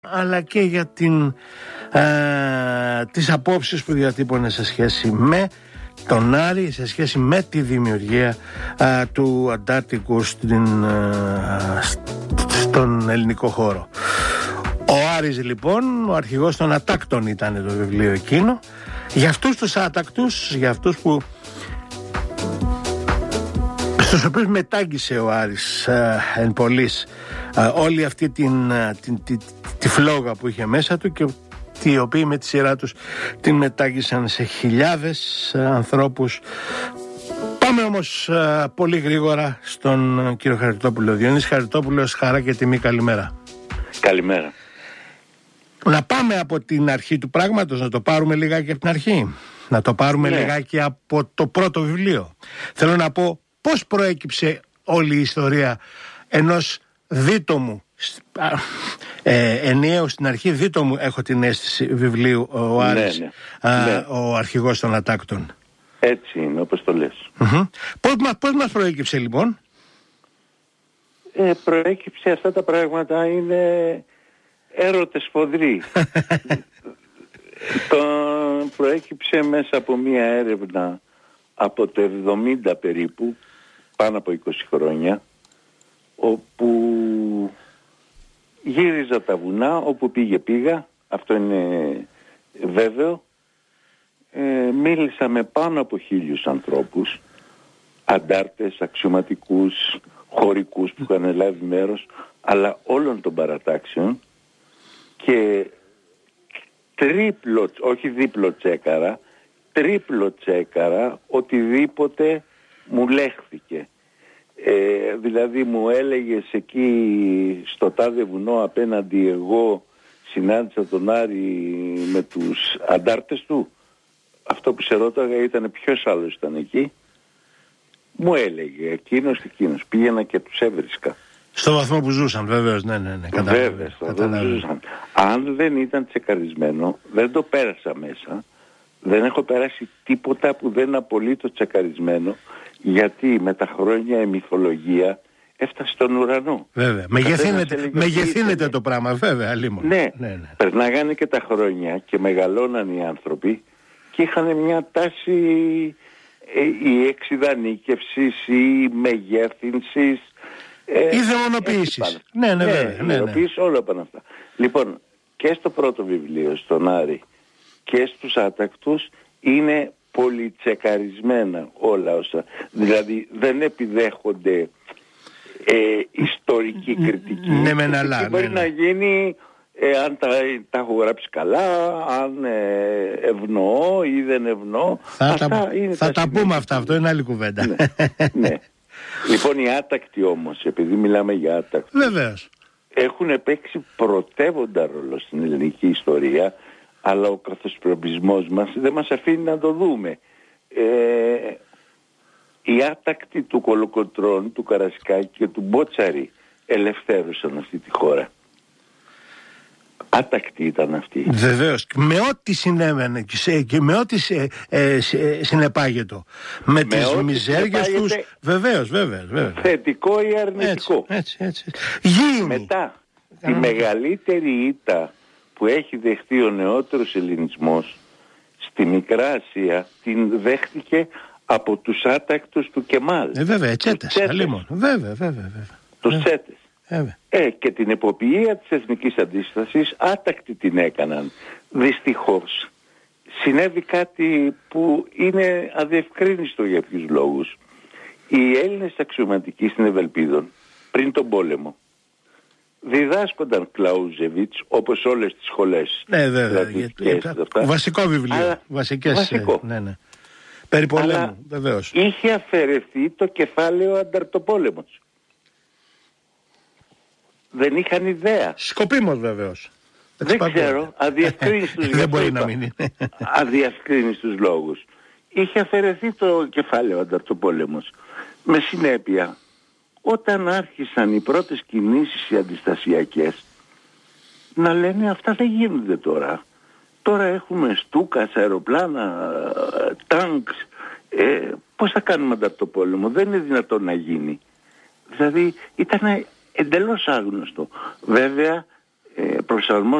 αλλά και για τις απόψεις που διατύπωνε σε σχέση με τον Άρη, σε σχέση με τη δημιουργία του Αντάρτικου στον ελληνικό χώρο. Ο Άρης λοιπόν, ο αρχηγός των Ατάκτων ήταν το βιβλίο εκείνο. Για αυτούς τους άτακτους, για αυτούς στους οποίους μετάγγισε ο Άρης εν πολλοίς όλη αυτή τη φλόγα που είχε μέσα του, και οι οποίοι με τη σειρά τους την μετάγγισαν σε χιλιάδες ανθρώπους. Πάμε όμως πολύ γρήγορα στον κύριο Χαριτόπουλο. Διονύση Χαριτόπουλος, χαρά και τιμή, καλημέρα. Καλημέρα. Να πάμε από την αρχή του πράγματος, να το πάρουμε λιγάκι από την αρχή, να το πάρουμε λιγάκι από το πρώτο βιβλίο. Θέλω να πω πώς προέκυψε όλη η ιστορία ενός δίτομου, ενιαίου στην αρχή δίτομου, έχω την αίσθηση, βιβλίου, ο Άρης, ο αρχηγός των Ατάκτων. Έτσι είναι, όπως το λες. Πώς μας προέκυψε λοιπόν? Προέκυψε, αυτά τα πράγματα είναι έρωτες φοδροί. Προέκυψε μέσα από μία έρευνα από το 70 περίπου, πάνω από 20 χρόνια, όπου γύριζα τα βουνά, όπου πήγα, αυτό είναι βέβαιο. Μίλησα με πάνω από 1000 ανθρώπους, αντάρτες, αξιωματικούς, χωρικούς που είχαν λάβει μέρος, αλλά όλων των παρατάξεων, και τρίπλο, όχι δίπλο τσέκαρα, τρίπλο τσέκαρα οτιδήποτε μου λέχθηκε. Δηλαδή μου έλεγες εκεί στο τάδε βουνό απέναντι, εγώ συνάντησα τον Άρη με τους αντάρτες του. Αυτό που σε ρώταγα ήταν ποιος άλλος ήταν εκεί. Μου έλεγε εκείνος. Πήγαινα και τους έβρισκα. Στο βαθμό που ζούσαν, βεβαίως, ναι. Βέβαια, στο βαθμό που ζούσαν. Αν δεν ήταν τσεκαρισμένο, δεν το πέρασα μέσα. Δεν έχω περάσει τίποτα που δεν είναι απολύτως τσεκαρισμένο, γιατί με τα χρόνια η μυθολογία έφτασε στον ουρανό. Βέβαια, μεγεθύνεται το πράγμα, βέβαια, αλίμονο. Ναι. Περνάγανε και τα χρόνια και μεγαλώναν οι άνθρωποι και είχαν μια τάση η εξειδανίκευσης ή μεγέθυνσης ή δαιμονοποίησης. Ναι, όλα από αυτά. Λοιπόν, και στο πρώτο βιβλίο, στον Άρη, και στους Άτακτους, είναι πολυτσεκαρισμένα όλα όσα. Δηλαδή δεν επιδέχονται ιστορική κριτική. Μπορεί να γίνει αν τα έχω γράψει καλά, αν ευνοώ ή δεν ευνοώ. Θα τα πούμε αυτά, αυτό είναι άλλη κουβέντα. Ναι. Λοιπόν, οι Άτακτοι όμως, επειδή μιλάμε για Άτακτους, βεβαίως, έχουν παίξει πρωτεύοντα ρόλο στην ελληνική ιστορία, αλλά ο καθοσπροπισμός μας δεν μας αφήνει να το δούμε. Οι Άτακτοι του Κολοκοτρών, του Καρασκάκη και του Μπότσαρη ελευθέρωσαν αυτή τη χώρα. Άτακτοι ήταν αυτοί. Βεβαίως, με ό,τι συνέβαινε και με ό,τι συνεπάγετο. Με τις μιζέριες τους. Βεβαίως. Θετικό ή αρνητικό. Έτσι. Μετά, τη μεγαλύτερη ήττα που έχει δεχτεί ο νεότερος ελληνισμός στη Μικρά Ασία, την δέχτηκε από τους Άτακτους του Κεμάλ. Βέβαια, τσέτες. Βέβαια. Τους τσέτες. Και την εποποιία της εθνικής αντίστασης Άτακτοι την έκαναν. Δυστυχώς συνέβη κάτι που είναι αδιευκρίνιστο για ποιους λόγους. Οι Έλληνες αξιωματικοί στην Ευελπίδων πριν τον πόλεμο διδάσκονταν Κλαούζεβιτς, όπως όλες τις σχολές. Ναι, βέβαια. Βασικό βιβλίο. Βασικό. Ναι. Περί πολέμου, βεβαίως. Είχε αφαιρεθεί το κεφάλαιο Ανταρτοπόλεμος. Δεν είχαν ιδέα. Σκοπίμως, βεβαίως. Δεν ξέρω, αδιευκρίνιστους δεν μπορεί να μην είναι. Αδιευκρίνιστους λόγους. Είχε αφαιρεθεί το κεφάλαιο Ανταρτοπόλεμος. Με συνέπεια, όταν άρχισαν οι πρώτες κινήσεις οι αντιστασιακές, να λένε αυτά δεν γίνονται τώρα. Τώρα έχουμε στούκας, αεροπλάνα, τάγκς. Πώς θα κάνουμε Ανταρτοπόλεμο? Δεν είναι δυνατόν να γίνει. Δηλαδή ήταν εντελώς άγνωστο. Βέβαια προσαρμόζεται